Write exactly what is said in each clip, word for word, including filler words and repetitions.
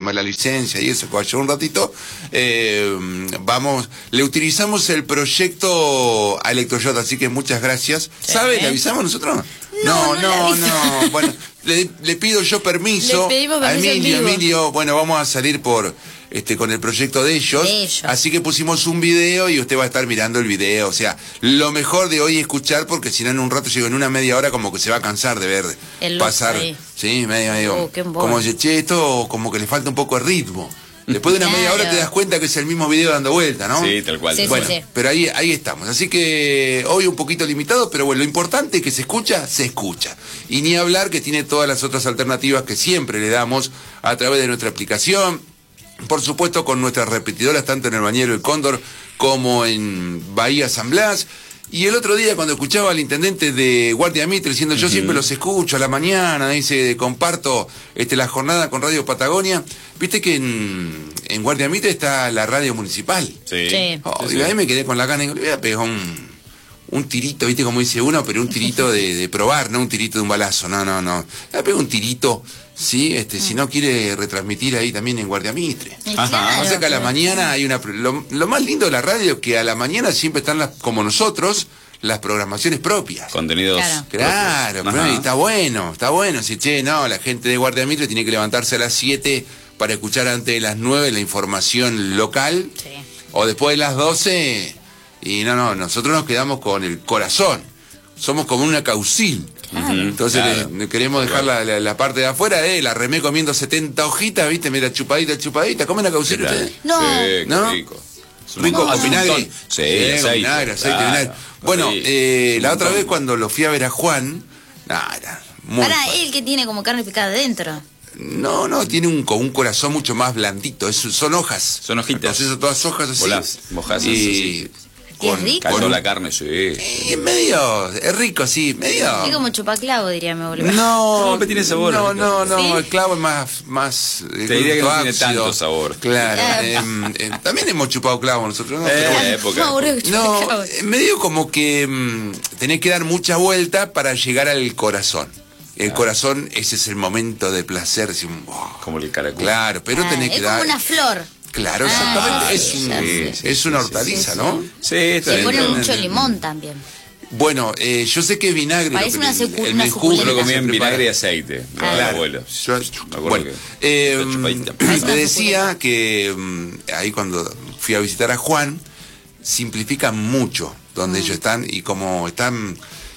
tema de la licencia y eso, que va a llevar un ratito, eh, vamos, le utilizamos el proyecto a Electroshot, así que muchas gracias. Sí. ¿Sabe? ¿Le avisamos nosotros? No, no, no, no, no. Bueno, le, le pido yo permiso, Le pedimos permiso a Emilio, en vivo. Emilio, bueno, vamos a salir por este con el proyecto de ellos, De ellos. así que pusimos un video y usted va a estar mirando el video, o sea, lo mejor de hoy es escuchar, porque si no en un rato llego en una media hora como que se va a cansar de ver El look pasar, ahí. sí, medio, medio, Uh, qué embole. como dice, che, esto como que le falta un poco de ritmo. Después de una media hora Claro. te das cuenta que es el mismo video dando vuelta, ¿no? Sí, tal cual. Sí, Bueno, sí, sí. pero ahí, ahí estamos. Así que hoy un poquito limitado, pero bueno, lo importante es que se escucha, se escucha. Y ni hablar que tiene todas las otras alternativas que siempre le damos a través de nuestra aplicación. Por supuesto, con nuestras repetidoras, tanto en el Bañero El Cóndor como en Bahía San Blas. Y el otro día, cuando escuchaba al intendente de Guardia Mitre diciendo, yo siempre los escucho a la mañana, dice, comparto este, la jornada con Radio Patagonia, viste que en, en Guardia Mitre está la radio municipal. Sí. Sí. Oh, Sí, digo, sí. ahí me quedé con la gana y digo, le voy a pegar un, un tirito, viste como dice uno, pero un tirito de, de probar, no un tirito de un balazo, no, no, no. Le voy a pegar un tirito, sí, este, si no quiere retransmitir ahí también en Guardia Mitre. Y Ajá. claro, O sea que a la pero- mañana hay una... Lo, lo más lindo de la radio es que a la mañana siempre están las, como nosotros, las programaciones propias. Contenidos. Claro. Claro, propios. claro, y Ajá. está bueno, está bueno. Si, che, no, la gente de Guardia Mitre tiene que levantarse a las siete para escuchar antes de las nueve la información local, Sí. o después de las doce, y no, no, nosotros nos quedamos con el corazón. Somos como una caucil. Claro. Entonces Claro. le, le queremos dejar la, la, la parte de afuera, eh, la remé comiendo setenta hojitas, viste, mira, chupadita, chupadita, ¿comen la caucil ustedes? No. Sí, qué ¿No? rico. Es un Rico montón. con vinagre. Sí, Sí, aceite. con vinagre, aceite, claro. vinagre. Bueno, Sí. eh, la Un otra montón. vez cuando lo fui a ver a Juan, nada, era muy Para fuerte. él que tiene como carne picada adentro. No, no, tiene un, con un corazón mucho más blandito, es, son hojas. Son hojitas. Entonces son todas hojas así. Bolás, mojás, y sí, ¿Y es rico? Caldo con- la carne, sí. y medio, es rico, sí, medio... Es como chupaclavo, diría mi abuelo. No, No, pero tiene sabor. No, no, no, ¿Sí? el clavo es más, más. eh, Te diría que no fruto tiene ácido. tanto sabor. Claro. Ah. eh, eh, también hemos chupado clavo nosotros, ¿no? Eh, Pero bueno. época. No, aburrido que No, chupaclavo. eh, medio como que mm, tenés que dar mucha vuelta para llegar al corazón. El corazón, ese es el momento de placer. así, un, oh, Como el caracol. claro, pero Ah, tenés es que como dar. una flor. Claro, Ah, exactamente. es, sí, un- ya sé. es una Sí, sí, hortaliza, sí, ¿no? Sí, está Se bien. pone está bien. mucho limón también. Bueno, eh, yo sé que vinagre. Parece lo que una el- secu- el una menjurje Yo lo suculenta. comí se en prepara. vinagre y aceite. Ah. Claro. Claro. Abuelo. Yo- Me acuerdo bueno, que- eh, la chupadita. te decía que mm, ahí cuando fui a visitar a Juan, simplifican mucho donde ellos están y como están,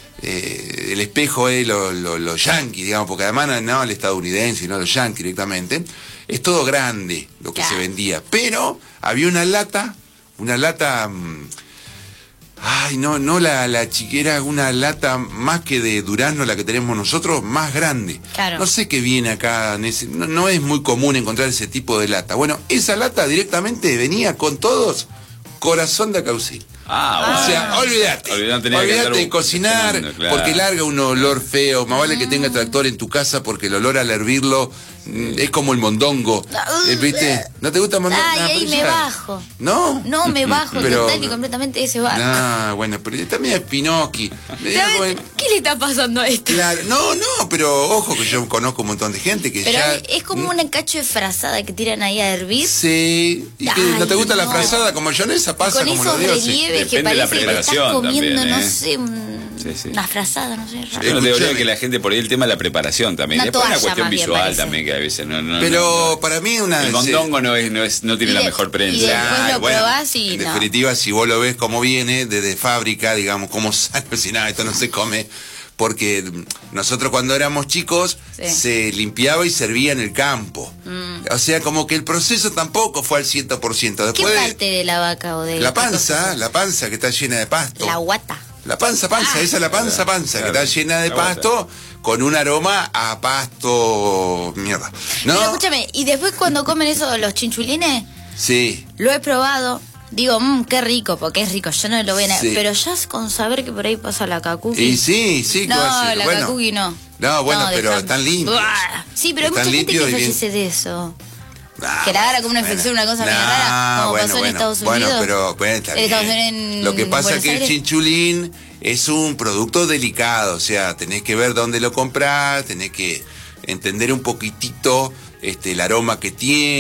eh, el espejo es los lo, lo yanquis, digamos, porque además no, no el estadounidense, sino los yanquis directamente, es todo grande lo que Claro. se vendía, pero había una lata, una lata... mm, Ay, no, no la, la chiquera, una lata más que de durazno, la que tenemos nosotros, más grande. Claro. No sé qué viene acá, en ese- no, no es muy común encontrar ese tipo de lata. Bueno, esa lata directamente venía con todos corazón de acaucil. Ah, O sea, Ah. olvídate. Olvidate, tenía que Olvídate andar de cocinar, cocinando, claro. porque larga un olor feo. Más vale que tenga tractor en tu casa, porque el olor al hervirlo mm, es como el mondongo. Eh, ¿Viste? ¿No te gusta el mondongo? Ay, Ah, ahí pero me ya- bajo. ¿No? No, me bajo Pero- total y completamente ese barco. Ah, bueno, pero también es Pinocchi. ¿Sabes qué le está pasando a esto? Claro, no, no, pero ojo que yo conozco un montón de gente que Pero ya... es como una cacho de frazada que tiran ahí a hervir. Sí. ¿Y qué, Ay, no te gusta la no. frazada como mayonesa? Pasa Con como esos los dioses. relieves que Depende de la parece que estás preparación comiendo, también, no ¿eh? sé, un- Sí, sí. una frazada, no sé. raro. Hay una teoría Escuchame. que la gente por ahí el tema de la preparación también. Una Después una toalla cuestión más bien, visual parece. también que a veces no. no Pero no, no. para mí una... El mondongo no es, no es, no tiene Y la de- mejor y prensa. después lo bueno, probás y en no. definitiva, si vos lo ves como viene, desde fábrica, digamos, como sale, si nada, esto no se come, porque nosotros cuando éramos chicos Sí. se limpiaba y servía en el campo. Mm. O sea, como que el proceso tampoco fue al cien por ciento. ¿Qué Después, parte de la vaca o de la qué cosa? panza, la panza que está llena de pasto. La guata. La panza, panza, Ah. esa es la panza, Claro, panza, claro. que está llena de La guata. pasto, con un aroma a pasto, mierda. ¿No? Pero escúchame, y después cuando comen eso los chinchulines, Sí. lo he probado. Digo, mmm, qué rico, porque es rico, yo no lo voy a... Sí. Pero ya es con saber que por ahí pasa la cacuqui. Y sí, sí, ¿qué No, va a ser? la Bueno. cacuqui no. No, bueno, pero dejame. están limpios. Buah. Sí, pero hay Están mucha gente que limpios y bien- fallece de eso. Ah, Que le agarra como una bueno. infección, una cosa medio Nah, rara, como bueno, pasó en bueno. Estados Bueno, Unidos. pero bueno, está En bien. Estados Unidos, en Lo que pasa es Buenos que el Aires. chinchulín es un producto delicado, o sea, tenés que ver dónde lo comprás, tenés que entender un poquitito este el aroma que tiene.